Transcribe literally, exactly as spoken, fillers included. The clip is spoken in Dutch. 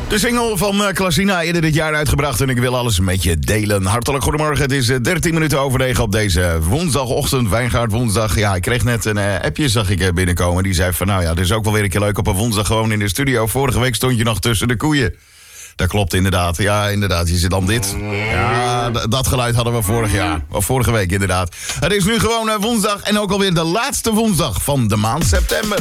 De single van uh, Klasina, eerder dit jaar uitgebracht en ik wil alles met je delen. Hartelijk goedemorgen, het is uh, dertien minuten over negen op deze woensdagochtend, Wijngaard woensdag. Ja, ik kreeg net een uh, appje, zag ik uh, binnenkomen, die zei van nou ja, het is ook wel weer een keer leuk op een woensdag gewoon in de studio. Vorige week stond je nog tussen de koeien. Dat klopt inderdaad, ja inderdaad, je zit dan dit. Ja, d- dat geluid hadden we vorig jaar, of vorige week inderdaad. Het is nu gewoon uh, woensdag en ook alweer de laatste woensdag van de maand september.